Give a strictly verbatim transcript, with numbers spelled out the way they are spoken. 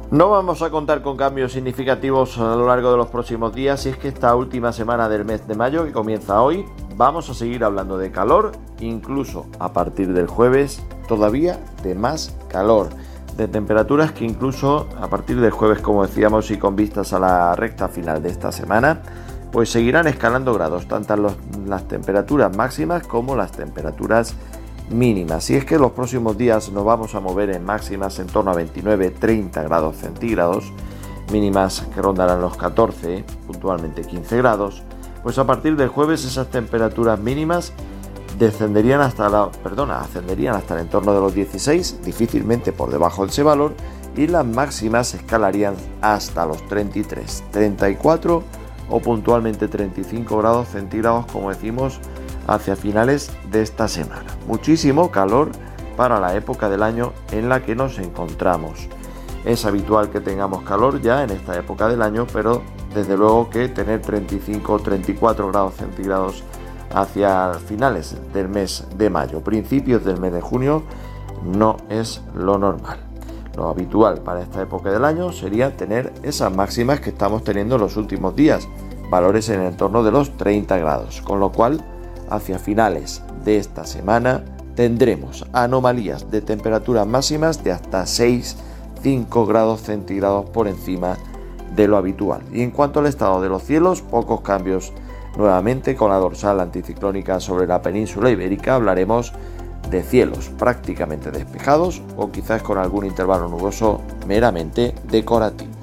No vamos a contar con cambios significativos a lo largo de los próximos días, y es que esta última semana del mes de mayo, que comienza hoy, vamos a seguir hablando de calor, incluso a partir del jueves todavía de más calor, de temperaturas que incluso a partir del jueves, como decíamos, y con vistas a la recta final de esta semana, pues seguirán escalando grados, tanto los, las temperaturas máximas como las temperaturas mínimas. Y es que los próximos días nos vamos a mover en máximas en torno a veintinueve treinta grados centígrados, mínimas que rondarán los catorce, puntualmente quince grados. Pues a partir del jueves esas temperaturas mínimas descenderían hasta la, perdona, ascenderían hasta el entorno de los dieciséis, difícilmente por debajo de ese valor, y las máximas escalarían hasta los treinta y tres, treinta y cuatro o puntualmente treinta y cinco grados centígrados, como decimos, hacia finales de esta semana. Muchísimo calor para la época del año en la que nos encontramos. Es habitual que tengamos calor ya en esta época del año, pero desde luego que tener treinta y cinco o treinta y cuatro grados centígrados hacia finales del mes de mayo, principios del mes de junio, no es lo normal. Lo habitual para esta época del año sería tener esas máximas que estamos teniendo en los últimos días, valores en el entorno de los treinta grados, con lo cual hacia finales de esta semana tendremos anomalías de temperaturas máximas de hasta seis cinco grados centígrados por encima de lo habitual. Y en cuanto al estado de los cielos, pocos cambios nuevamente. Con la dorsal anticiclónica sobre la península ibérica hablaremos de cielos prácticamente despejados o quizás con algún intervalo nuboso meramente decorativo.